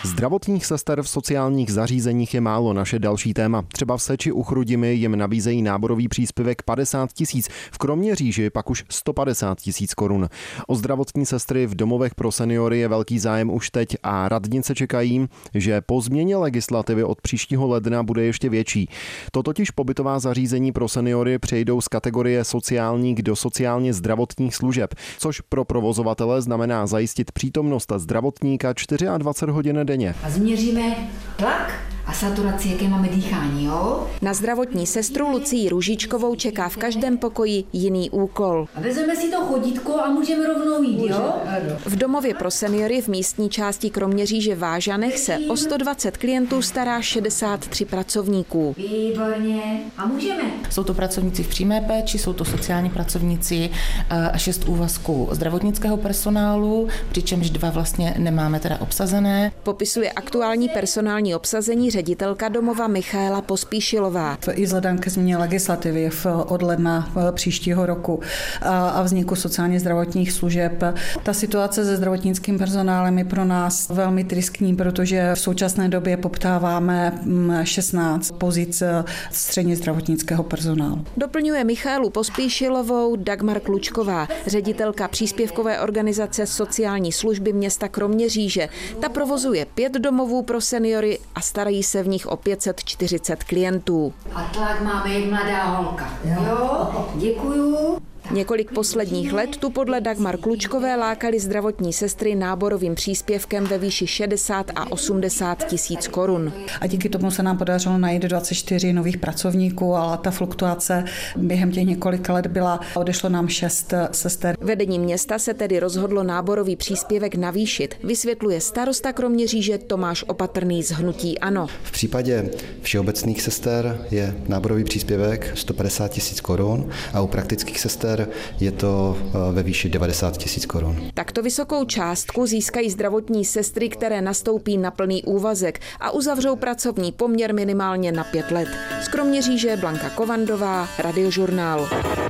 Zdravotních sester v sociálních zařízeních je málo, naše další téma. Třeba v Seči u Chrudimi jim nabízejí náborový příspěvek 50 000, v Kroměříži pak už 150 000 korun. O zdravotní sestry v domovech pro seniory je velký zájem už teď a radnice čekají, že po změně legislativy od příštího ledna bude ještě větší. To totiž pobytová zařízení pro seniory přejdou z kategorie sociálních do sociálně zdravotních služeb, což pro provozovatele znamená zajistit přítomnost zdravotníka 24 hodin denně. A změříme tlak a saturaci, jaké máme dýchání, jo? Na zdravotní sestru Lucii Růžičkovou čeká v každém pokoji jiný úkol. A vezmeme si to chodítko a můžeme rovnou jít, jo? V domově pro seniory v místní části Kroměříže v Vážanech se o 120 klientů stará 63 pracovníků. Výborně. A můžeme. Jsou to pracovníci v přímé péči, jsou to sociální pracovníci a 6 úvazků zdravotnického personálu, přičemž 2 vlastně nemáme teda obsazené. Popisuje aktuální personální obsazení ředitelka domova Michaela Pospíšilová. I vzhledem ke změně legislativy od ledna příštího roku a vzniku sociálně zdravotních služeb. Ta situace se zdravotnickým personálem je pro nás velmi tristní, protože v současné době poptáváme 16 pozic středně zdravotnického personálu. Doplňuje Michaelu Pospíšilovou Dagmar Klučková, ředitelka příspěvkové organizace sociální služby města Kroměříže. Ta provozuje 5 domovů pro seniory a starají se v nich o 540 klientů. A tlak máme jak mladá holka. Jo, děkuju. Několik posledních let tu podle Dagmar Klučkové lákali zdravotní sestry náborovým příspěvkem ve výši 60 a 80 tisíc korun. A díky tomu se nám podařilo najít 24 nových pracovníků, ale ta fluktuace během těch několika let byla, odešlo nám 6 sester. Vedení města se tedy rozhodlo náborový příspěvek navýšit, vysvětluje starosta Kroměříže Tomáš Opatrný z hnutí ANO. V případě všeobecných sester je náborový příspěvek 150 tisíc korun a u praktických sester je to ve výši 90 tisíc korun. Takto vysokou částku získají zdravotní sestry, které nastoupí na plný úvazek a uzavřou pracovní poměr minimálně na 5 let. Z Kroměříže Blanka Kovandová, Radiožurnál.